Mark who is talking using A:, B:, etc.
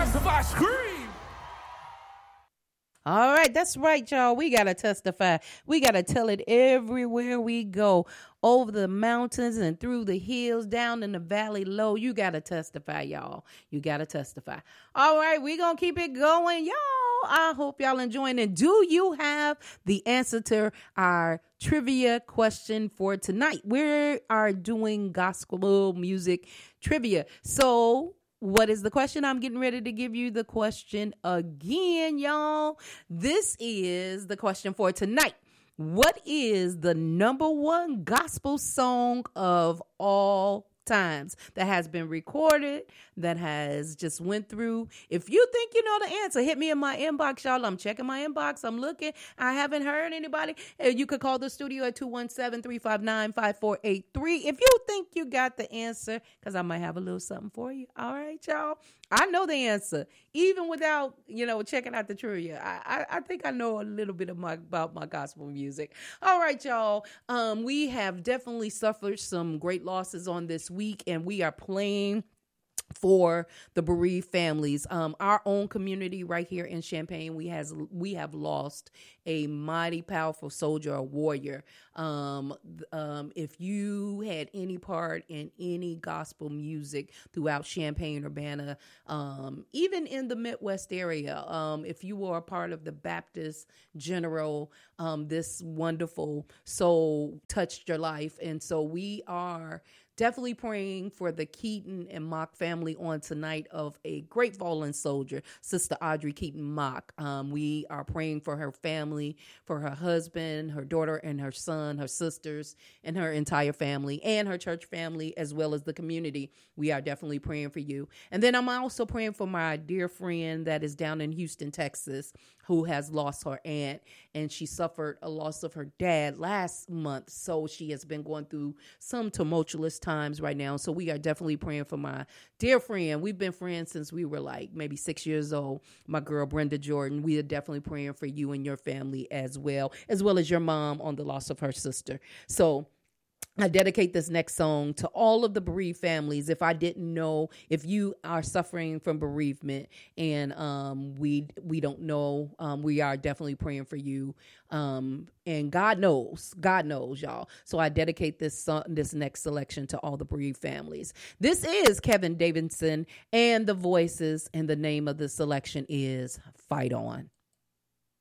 A: Testify, scream.
B: All right, that's right, y'all. We got to testify. We got to tell it everywhere we go, over the mountains and through the hills, down in the valley low. You got to testify, y'all. You got to testify. All right, we going to keep it going, y'all. I hope y'all enjoying it. Do you have the answer to our trivia question for tonight? We are doing gospel music trivia. So what is the question? I'm getting ready to give you the question again, y'all. This is the question for tonight. What is the number one gospel song of all times that has been recorded, that has just went through? If you think you know the answer, hit me in my inbox, y'all. I'm checking my inbox. I'm looking. I haven't heard anybody. You could call the studio at 217-359-5483 if you think you got the answer, because I might have a little something for you. All right, y'all. I know the answer, even without, checking out the trivia. I think I know a little bit about my gospel music. All right, y'all. We have definitely suffered some great losses on this week, and we are playing for the bereaved families. Our own community right here in Champaign, we have lost a mighty powerful soldier, a warrior. If you had any part in any gospel music throughout Champaign-Urbana, even in the Midwest area, if you were a part of the Baptist General, this wonderful soul touched your life. And so we are definitely praying for the Keaton and Mock family on tonight of a great fallen soldier, Sister Audrey Keaton Mock. We are praying for her family, for her husband, her daughter and her son, her sisters, and her entire family, and her church family, as well as the community. We are definitely praying for you. And then I'm also praying for my dear friend that is down in Houston, Texas, who has lost her aunt, and she suffered a loss of her dad last month. So she has been going through some tumultuous times right now. So we are definitely praying for my dear friend. We've been friends since we were like maybe 6 years old. My girl, Brenda Jordan. We are definitely praying for you and your family as well as your mom on the loss of her sister. So I dedicate this next song to all of the bereaved families. If I didn't know, if you are suffering from bereavement and we don't know, we are definitely praying for you. And God knows, y'all. So I dedicate this next selection to all the bereaved families. This is Kevin Davidson and the Voices, and the name of the selection is Fight On.